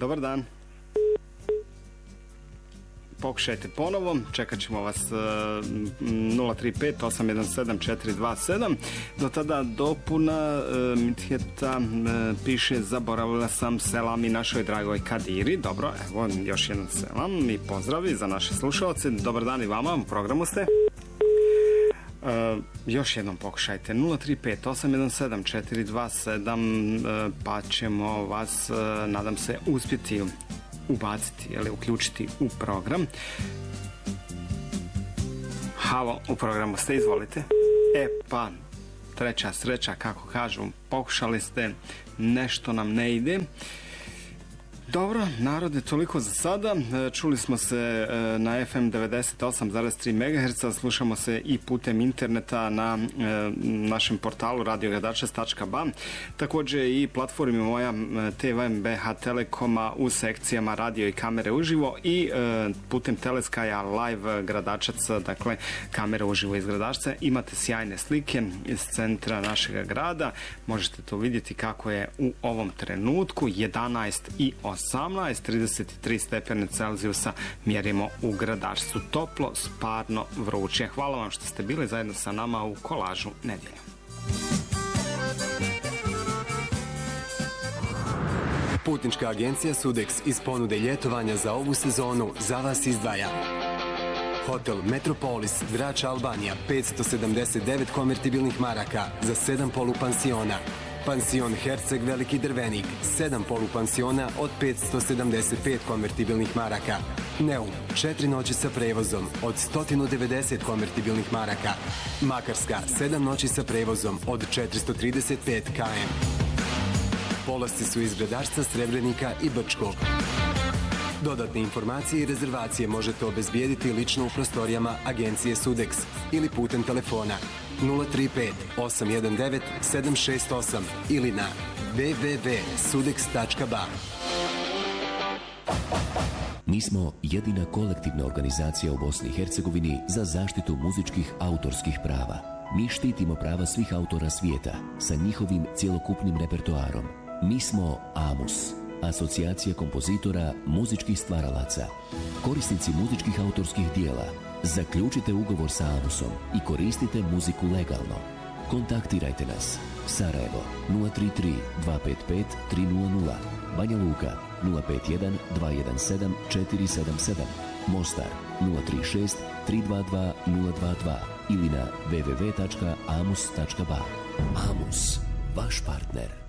dobar dan. Pokušajte ponovo, čekat ćemo vas 035-817-427. Do tada dopuna Mitheta piše: zaboravila sam selam i našoj dragoj Kadiri. Dobro, evo još jedan selam i pozdravi za naše slušalce. Dobar dan i vama, u programu ste. Još jednom pokušajte 035-817-427, pa ćemo vas, nadam se, uspjeti ubaciti, uključiti u program. Halo, u programu ste, izvolite. Pa, treća sreća, kako kažu, pokušali ste, nešto nam ne ide. Dobro, narode, toliko za sada. Čuli smo se na FM 98,3 MHz, slušamo se i putem interneta na našem portalu radiogradačac.ba, također i platformi moja TV MBH Telekoma u sekcijama radio i kamere uživo i putem Teleskaja live Gradačac, dakle kamere uživo iz Gradačca. Imate sjajne slike iz centra našeg grada, možete to vidjeti kako je u ovom trenutku 11:18, 33 stepene Celzijusa mjerimo u Gradačcu. Toplo, sparno, vruće. Hvala vam što ste bili zajedno sa nama u Kolažu nedjelju. Putnička agencija Sudex iz ponude ljetovanja za ovu sezonu za vas izdvaja Hotel Metropolis, Drač, Albanija, 579 konvertibilnih maraka za 7 polupansiona. Pansion Herceg Veliki Drvenik, 7 polupansiona od 575 konvertibilnih maraka. Neum, 4 noći sa prevozom od 190 konvertibilnih maraka. Makarska, 7 noći sa prevozom od 435 km. Polasci su iz Gradačca, Srebrenika i Brčkog. Dodatne informacije i rezervacije možete obezbijediti lično u prostorijama agencije Sudex ili putem telefona 035-819-768 ili na www.sudex.ba. Mi smo jedina kolektivna organizacija u Bosni i Hercegovini za zaštitu muzičkih autorskih prava. Mi štitimo prava svih autora svijeta sa njihovim cjelokupnim repertoarom. Mi smo AMUS, Asocijacija kompozitora muzičkih stvaralaca. Korisnici muzičkih autorskih dijela, zaključite ugovor sa AMUS-om i koristite muziku legalno. Kontaktirajte nas. Sarajevo 033 255 300, Banja Luka 051 217 477, Mostar 036 322 022 ili na www.amus.ba. AMUS, vaš partner.